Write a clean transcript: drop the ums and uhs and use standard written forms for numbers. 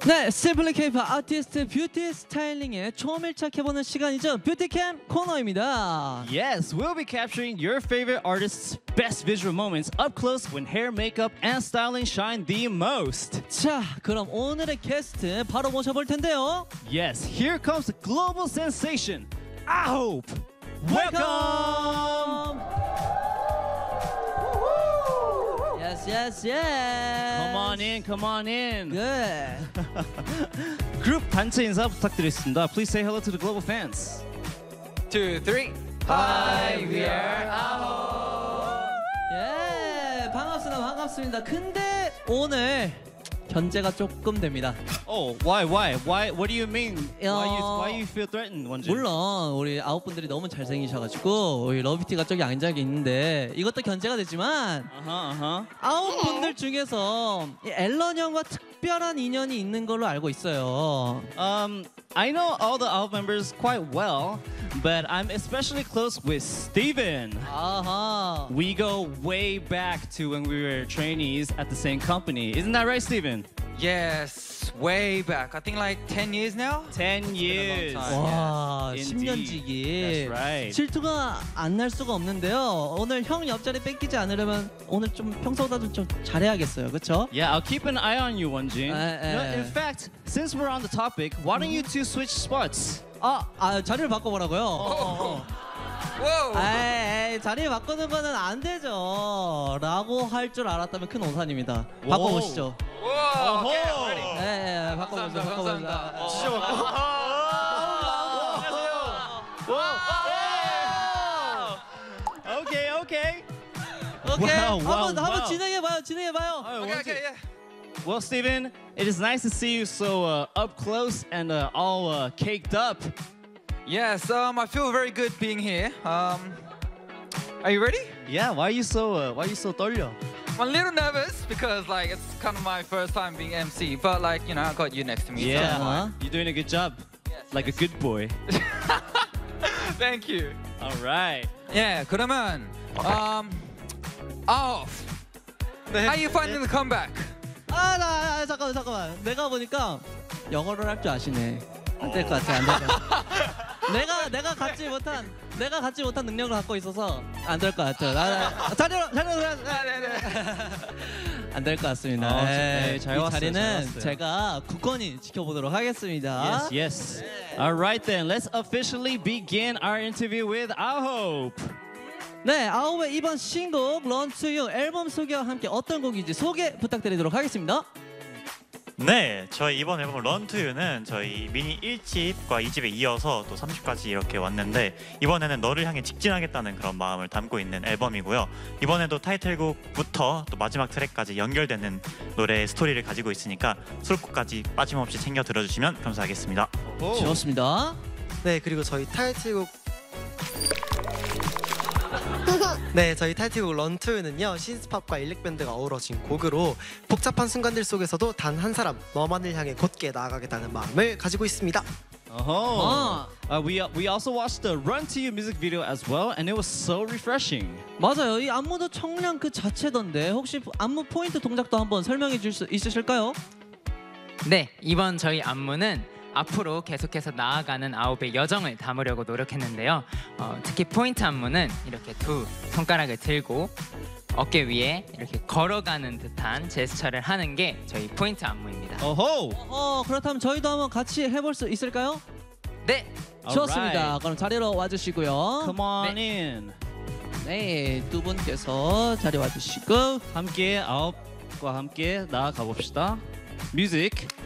네, Simply K-pop 아티스트 뷰티 스타일링에 초밀착해보는 시간이죠. 뷰티캠 코너입니다. Yes, we'll be capturing your favorite artists' best visual moments up close when hair, makeup, and styling shine the most. 자, 그럼 오늘의 게스트 바로 모셔볼 텐데요. Yes, here comes the global sensation, I-HOPE. Welcome! Yes, yes, yes. Come on in, come on in. 네. 그룹 단체 인사 부탁드리겠습니다. Please say hello to the global fans. 2, 3. Hi, we are 예, 반갑습니다, 반갑습니다. 근데 오늘 견제가 조금 됩니다. Oh, why? What do you mean? Why you feel threatened, 원진? 물론 우리 아홉 분들이 너무 잘생기셔가지고 우리 러비티가 저기 앉아 있는데 이것도 견제가 되지만 아홉 분들 중에서 이 앨런 형과 특별한 인연이 있는 걸로 알고 있어요. I know all the I-HOPE members quite well, but I'm especially close with Steven. 아하. We go way back to when we were trainees at the same company. Isn't that right, Steven? Yes, way back. I think like 10 years now. 10 years. time. 와, Indeed. 10년지기. That's right. 질투가 안 날 수가 없는데요. 오늘 형 옆자리 뺏기지 않으려면 오늘 좀 평소보다 좀 잘해야겠어요. 그렇죠? Yeah, I'll keep an eye on you, Wonjin. eh. In fact, since we're on the topic, why don't you two switch spots? 자리를 바꿔보라고요? Whoa. 에이, 자리 바꾸는 거는 안 되죠. 라고 할 줄 알았다면 큰 오산입니다. 오. 바꿔보시죠. Whoa. Okay, I'm ready. 네, 바꿔보시죠. 감사합니다. Okay. 오케이. Wow, 한번 wow. 진행해봐요. Okay, yeah. Well, Steven, it is nice to see you so up close and all caked up. Yes, I feel very good being here. Are you ready? Yeah, why are you so 떨려? I'm a little nervous because like it's kind of my first time being MC, but like, you know, I got you next to me. Yeah, Uh-huh. you're doing a good job. Yes, Like a good boy. Thank you. All right. Yeah, 그러면 off. How you finding the comeback? 잠깐만. 내가 보니까 영어를 할 줄 아시네. 안 될 것 같아, 안 될 것 같아. 내가 갖지 못한 능력을 갖고 있어서 안 될 것 같아. 자리로 안 될 것 같습니다. 네, 이 잘 왔어요, 잘 자리는 왔어요. 제가 굳건히 지켜보도록 하겠습니다. Yes. All right then, let's officially begin our interview with I-HOPE. 네, 아홉의 이번 신곡 Run to You 앨범 소개와 함께 어떤 곡인지 소개 부탁드리도록 하겠습니다. 네, 저희 이번 앨범 Run to You는 저희 미니 1집과 2집에 이어서 또 3집까지 이렇게 왔는데 이번에는 너를 향해 직진하겠다는 그런 마음을 담고 있는 앨범이고요. 이번에도 타이틀곡부터 또 마지막 트랙까지 연결되는 노래의 스토리를 가지고 있으니까 수록곡까지 빠짐없이 챙겨 들어주시면 감사하겠습니다. 좋습니다. 네, 그리고 저희 타이틀곡 런투는요 신스팝과 일렉밴드가 어우러진 곡으로 복잡한 순간들 속에서도 단 한 사람 너만을 향해 곧게 나아가겠다는 마음을 가지고 있습니다. We also watched the Run to You music video as well, and it was so refreshing. 맞아요. 이 안무도 청량 그 자체던데 혹시 안무 포인트 동작도 한번 설명해 줄 수 있으실까요? 네, 이번 저희 안무는 앞으로 계속해서 나아가는 I-HOPE의 여정을 담으려고 노력했는데요. 특히 포인트 안무는 이렇게 두 손가락을 들고 어깨 위에 이렇게 걸어가는 듯한 제스처를 하는 게 저희 포인트 안무입니다. 그렇다면 저희도 한번 같이 해볼 수 있을까요? 네, 좋습니다. Alright. 그럼 자리로 와주시고요. Come on in. 네, 두 분께서 자리 와주시고 함께 I-HOPE과 함께 나아가 봅시다. Music.